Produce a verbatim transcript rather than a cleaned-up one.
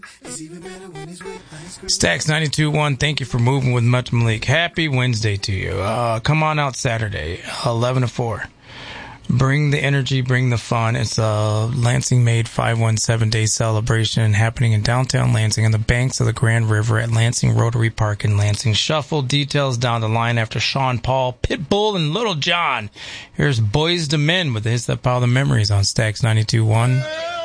Stacks ninety-two point one, thank you for moving with Much Malik. Happy Wednesday to you. Uh, come on out Saturday, eleven to four. Bring the energy, bring the fun. It's a Lansing Made five one seven day celebration happening in downtown Lansing on the banks of the Grand River at Lansing Rotary Park in Lansing. Shuffle details down the line after Sean Paul, Pitbull, and Little John. Here's Boys to Men with the hits that pile the memories on Stacks ninety-two point one.